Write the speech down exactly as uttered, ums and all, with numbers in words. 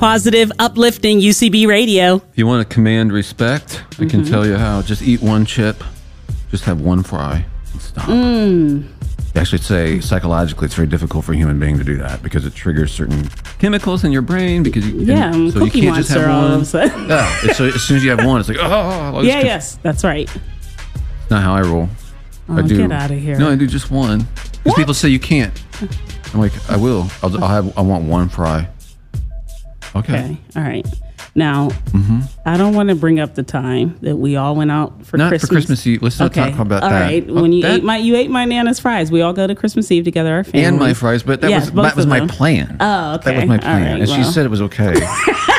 positive, uplifting U C B radio. If you want to command respect, I can mm-hmm. tell you how. Just eat one chip. Just have one fry and stop. Mm. They actually say psychologically it's very difficult for a human being to do that because it triggers certain chemicals in your brain. Because you, yeah, and, so Cookie you can't just have Monster one. Yeah, it's, so as soon as you have one, it's like oh. Yeah, yes, that's right. It's not how I roll. Oh, I do. Get out of here. No, I do just one. Because people say you can't. I'm like, I will. I'll, I'll have. I want one fry. Okay. Okay. All right. Now, mm-hmm. I don't want to bring up the time that we all went out for not Christmas. for Christmas Eve. Let's not okay. talk about all that. All right. Oh, when you that, ate my, you ate my Nana's fries. We all go to Christmas Eve together. Our family and my fries, but that yes, was that was my them. plan. Oh, okay. That was my plan, right, and well. she said it was okay.